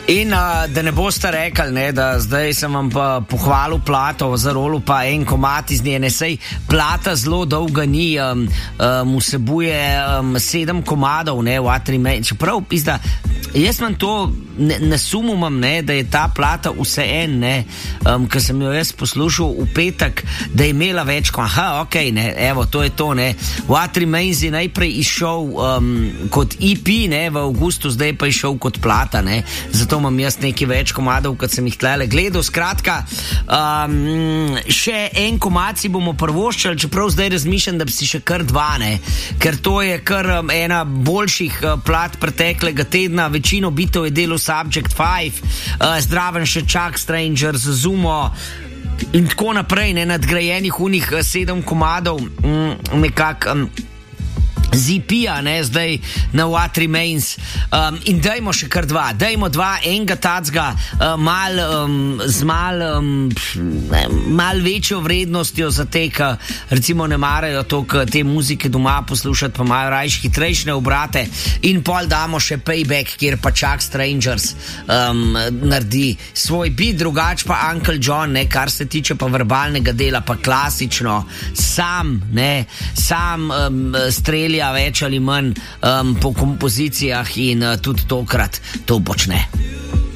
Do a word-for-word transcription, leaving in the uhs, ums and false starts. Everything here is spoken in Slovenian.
In uh, da ne boste rekli, ne, da zdaj sem vam pa pohvalil plato, zarolil pa en komad iz njene, sej plata zelo dolga ni, um, um, vsebuje um, sedem komadov, ne, What Remains, čeprav pizda, jaz imam to, ne, ne sumumam, ne, da je ta plata vse en, ne, um, ker sem jo jaz poslušal v petek, da je imela več, ko, aha, ok, ne, evo, to je to, ne, What Remains je najprej išel um, kot E P, ne, v avgustu, zdaj pa je išel kot plata, ne, zato imam jaz nekaj več komadov, kot sem jih tlele gledal. Skratka, um, še en komad si bomo prvoščali, čeprav zdaj razmišljam, da bi si še kar dva, ne, ker to je kar um, ena boljših uh, plat preteklega tedna, večino bitov je delal Subject five, uh, zdraven še Chuck Strangers, Zumo in tako naprej, ne, nadgrajenih unih uh, sedem komadov, mm, nekak... Um, Z E P-ja, ne, zdaj na What Remains, um, in dajmo še kar dva, dajmo dva, enega tacga, uh, mal, um, z mal, um, ne, mal večjo vrednostjo za te, ki recimo ne marajo toliko te muzike doma poslušati, pa imajo rajš hitrejšne obrate, in pol damo še Payback, kjer pa Chuck Strangers um, naredi svoj beat, drugač pa Uncle John, ne, kar se tiče pa verbalnega dela, pa klasično, sam, ne, sam um, strelja več ali manj um, po kompozicijah in uh, tudi tokrat to počne.